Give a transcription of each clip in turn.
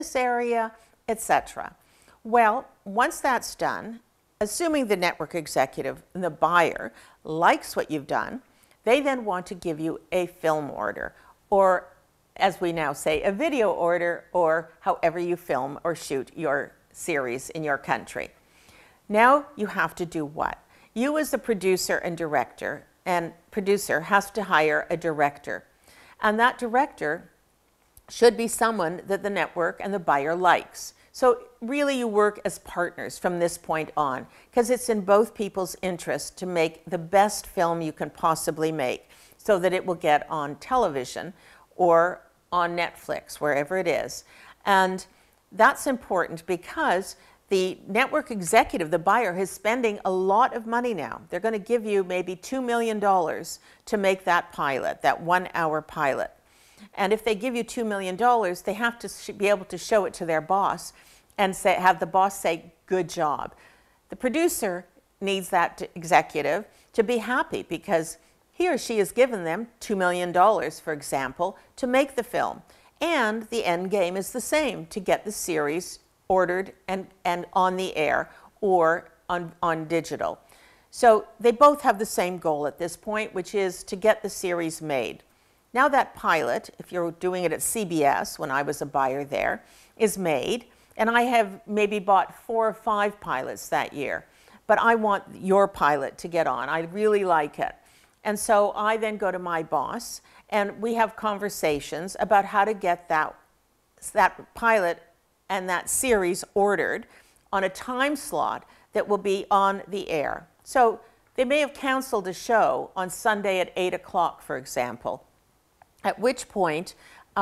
this area, etc. Well, once that's done, assuming the network executive and the buyer likes what you've done, they then want to give you a film order, or as we now say, a video order, or however you film or shoot your series in your country. Now you have to do what? You as the producer and director, and producer has to hire a director. And that director should be someone that the network and the buyer likes. So really you work as partners from this point on, because it's in both people's interest to make the best film you can possibly make so that it will get on television or on Netflix, wherever it is. And that's important because the network executive, the buyer, is spending a lot of money now. They're going to give you maybe $2 million to make that pilot, that 1 hour pilot. And if they give you $2 million, they have to be able to show it to their boss and have the boss say, good job. The producer needs that executive to be happy because he or she has given them $2 million, for example, to make the film. And the end game is the same, to get the series ordered and on the air or on digital. So they both have the same goal at this point, which is to get the series made. Now that pilot, if you're doing it at CBS, when I was a buyer there, is made, and I have maybe bought 4 or 5 pilots that year, but I want your pilot to get on. I really like it. And so I then go to my boss, and we have conversations about how to get that pilot and that series ordered on a time slot that will be on the air. So they may have canceled a show on Sunday at 8 o'clock, for example. At which point,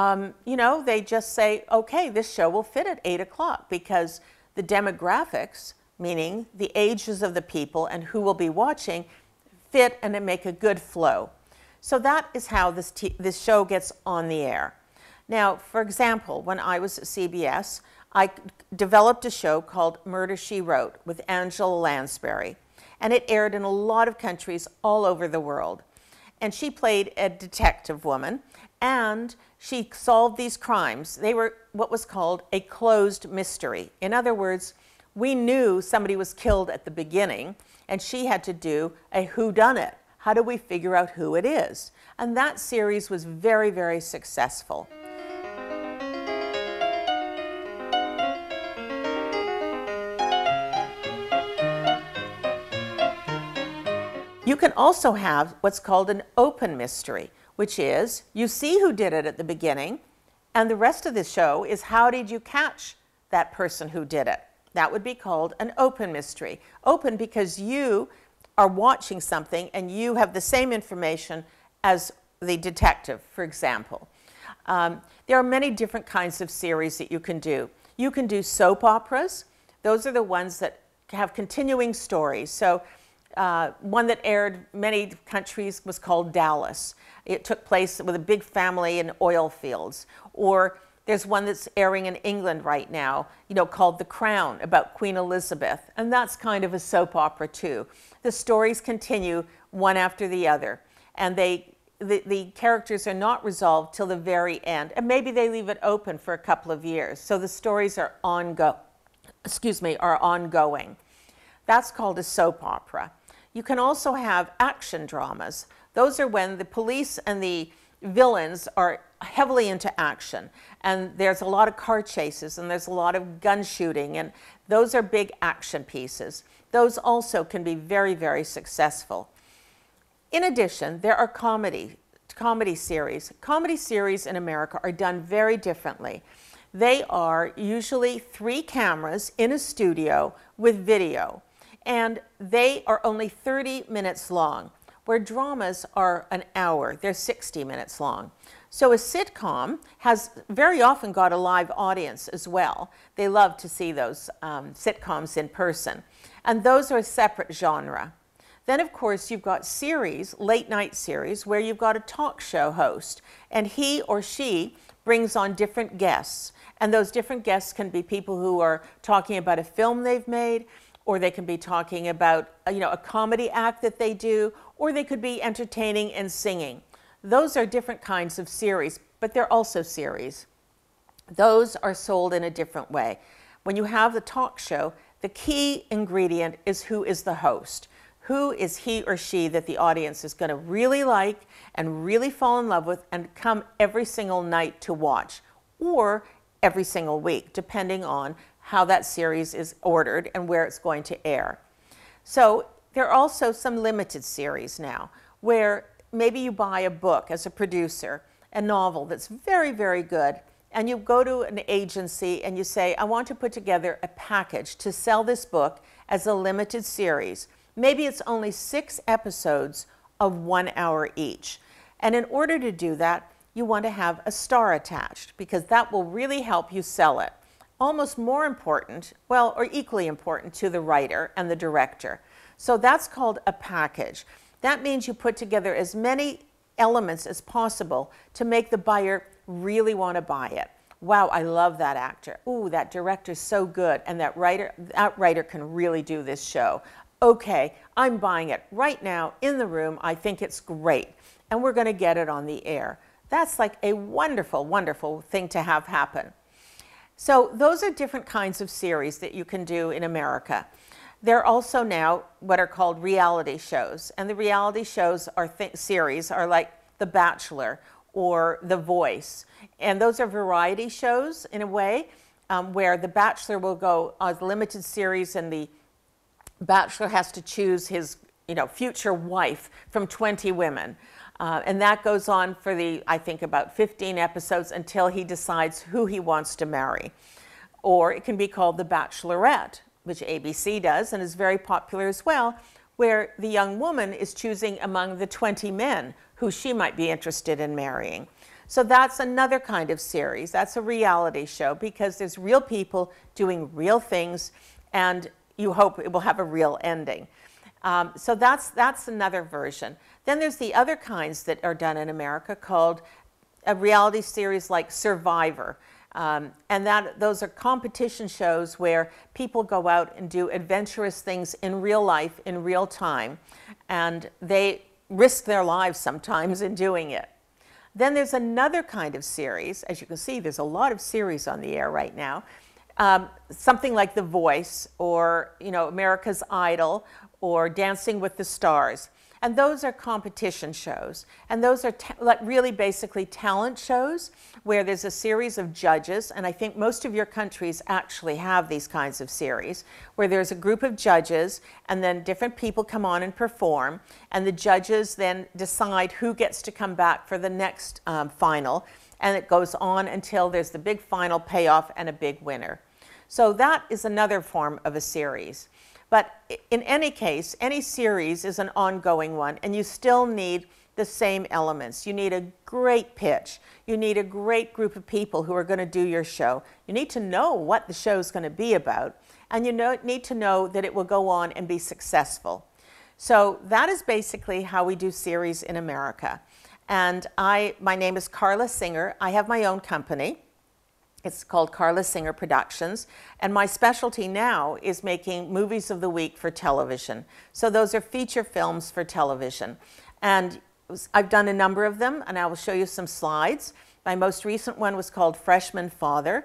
they just say, okay, this show will fit at 8 o'clock because the demographics, meaning the ages of the people and who will be watching, fit and they make a good flow. So that is how this show gets on the air. Now, for example, when I was at CBS, I developed a show called Murder, She Wrote with Angela Lansbury, and it aired in a lot of countries all over the world. And she played a detective woman, and she solved these crimes. They were what was called a closed mystery. In other words, we knew somebody was killed at the beginning, and she had to do a whodunit. How do we figure out who it is? And that series was very, very successful. You can also have what's called an open mystery, which is you see who did it at the beginning, and the rest of the show is how did you catch that person who did it? That would be called an open mystery. Open because you are watching something and you have the same information as the detective, for example. There are many different kinds of series that you can do. You can do soap operas. Those are the ones that have continuing stories. So one that aired many countries was called Dallas. It took place with a big family in oil fields. Or there's one that's airing in England right now, called The Crown, about Queen Elizabeth. And that's kind of a soap opera too. The stories continue one after the other. And the characters are not resolved till the very end. And maybe they leave it open for a couple of years. So the stories are ongoing. That's called a soap opera. You can also have action dramas. Those are when the police and the villains are heavily into action, and there's a lot of car chases and there's a lot of gun shooting, and those are big action pieces. Those also can be very, very successful. In addition, there are comedy series. Comedy series in America are done very differently. They are usually 3 cameras in a studio with video, and they are only 30 minutes long, where dramas are an hour. They're 60 minutes long. So a sitcom has very often got a live audience as well. They love to see those sitcoms in person. And those are a separate genre. Then, of course, you've got series, late night series, where you've got a talk show host, and he or she brings on different guests. And those different guests can be people who are talking about a film they've made, or they can be talking about a comedy act that they do, or they could be entertaining and singing. Those are different kinds of series, but they're also series. Those are sold in a different way. When you have the talk show, the key ingredient is who is the host. Who is he or she that the audience is going to really like and really fall in love with and come every single night to watch, or every single week, depending on how that series is ordered and where it's going to air. So there are also some limited series now where maybe you buy a book as a producer, a novel that's very, very good, and you go to an agency and you say, I want to put together a package to sell this book as a limited series. Maybe it's only 6 episodes of 1 hour each. And in order to do that, you want to have a star attached because that will really help you sell it. Almost more important, well, or equally important to the writer and the director. So that's called a package. That means you put together as many elements as possible to make the buyer really want to buy it. Wow, I love that actor. Ooh, that director's so good, and that writer can really do this show. Okay, I'm buying it right now in the room. I think it's great, and we're going to get it on the air. That's like a wonderful, wonderful thing to have happen. So those are different kinds of series that you can do in America. There are also now what are called reality shows, and the reality shows are series are like The Bachelor or The Voice, and those are variety shows in a way where The Bachelor will go on a limited series, and the Bachelor has to choose his future wife from 20 women. And that goes on for I think about 15 episodes until he decides who he wants to marry. Or it can be called The Bachelorette, which ABC does and is very popular as well, where the young woman is choosing among the 20 men who she might be interested in marrying. So that's another kind of series. That's a reality show because there's real people doing real things, and you hope it will have a real ending. So that's another version. Then there's the other kinds that are done in America called a reality series like Survivor. And those are competition shows where people go out and do adventurous things in real life, in real time, and they risk their lives sometimes in doing it. Then there's another kind of series. As you can see, there's a lot of series on the air right now. Something like The Voice or America's Idol or Dancing with the Stars. And those are competition shows. And those are really basically talent shows where there's a series of judges. And I think most of your countries actually have these kinds of series where there's a group of judges and then different people come on and perform. And the judges then decide who gets to come back for the next final. And it goes on until there's the big final payoff and a big winner. So that is another form of a series. But in any case, any series is an ongoing one, and you still need the same elements. You need a great pitch. You need a great group of people who are going to do your show. You need to know what the show is going to be about, and you need to know that it will go on and be successful. So that is basically how we do series in America. And my name is Carla Singer. I have my own company. It's called Carla Singer Productions, and my specialty now is making movies of the week for television. So those are feature films for television. And I've done a number of them, and I will show you some slides. My most recent one was called Freshman Father.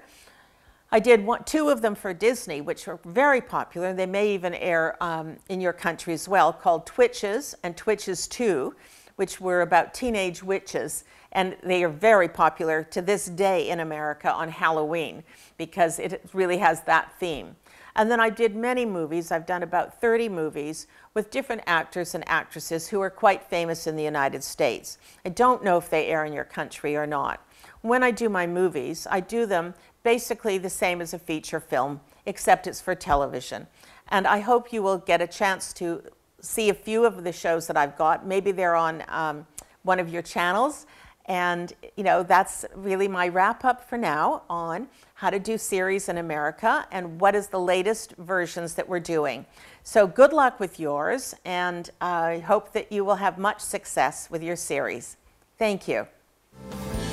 I did 2 of them for Disney, which are very popular. They may even air in your country as well, called Twitches and Twitches 2, which were about teenage witches. And they are very popular to this day in America on Halloween because it really has that theme. And then I did many movies. I've done about 30 movies with different actors and actresses who are quite famous in the United States. I don't know if they air in your country or not. When I do my movies, I do them basically the same as a feature film, except it's for television. And I hope you will get a chance to see a few of the shows that I've got. Maybe they're on one of your channels. And that's really my wrap up for now on how to do series in America and what is the latest versions that we're doing. So good luck with yours, and I hope that you will have much success with your series. Thank you.